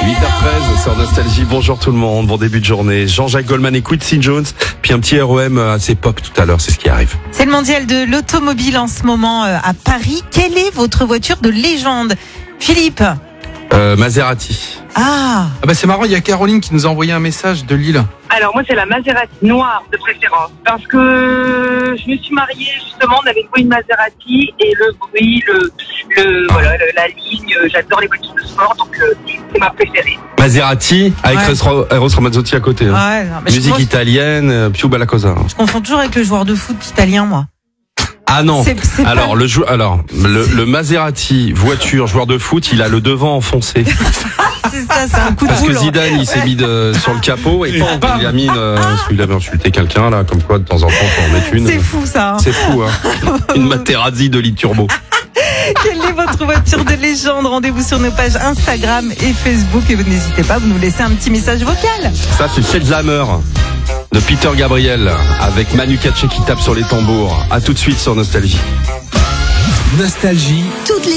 8h13 sur Nostalgie. Bonjour tout le monde, bon début de journée. Jean-Jacques Goldman et Quincy Jones, puis un petit REM assez pop tout à l'heure, c'est ce qui arrive. C'est le mondial de l'automobile en ce moment à Paris. Quelle est votre voiture de légende, Philippe? Maserati. Ah bah c'est marrant, il y a Caroline qui nous a envoyé un message de Lille. Alors moi c'est la Maserati noire de préférence parce que je me suis mariée justement, on avait loué une Maserati et le bruit, la ligne, j'adore les voitures de sport donc c'est ma préférée. Maserati avec Eros Ramazzotti à côté. Hein. ouais, non, mais Musique italienne, Più Bella Cosa. Je confonds toujours avec le joueur de foot italien, moi. Ah non. C'est alors le Maserati voiture joueur de foot, il a le devant enfoncé. C'est ça, c'est un coup de Parce que boule. Zidane, il s'est mis sur le capot et il a mis parce qu'il avait insulté quelqu'un là, comme quoi de temps en temps on en met une. C'est fou ça. Hein. C'est fou hein. Une Materazzi de lit turbo. Quelle est votre voiture de légende? Rendez-vous sur nos pages Instagram et Facebook et vous n'hésitez pas, vous nous laissez un petit message vocal. Ça c'est Selzhammer de Peter Gabriel avec Manu Katché qui tape sur les tambours. À tout de suite sur Nostalgie. Nostalgie. Toutes les